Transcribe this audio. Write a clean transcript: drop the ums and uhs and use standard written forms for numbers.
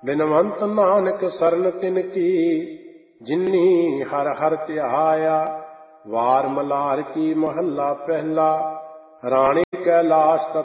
ਬਿਨਵੰਤ ਨਾਨਕ ਸਰਨ ਤਿਨ ਕੀ, ਜਿਨੀ ਹਰ ਹਰ ਧਿਆਇਆ। ਵਾਰ ਮਲਾਰ ਕੀ ਮਹੱਲਾ ਪਹਿਲਾ। ਰਾਣੀ ਕੈਲਾਸ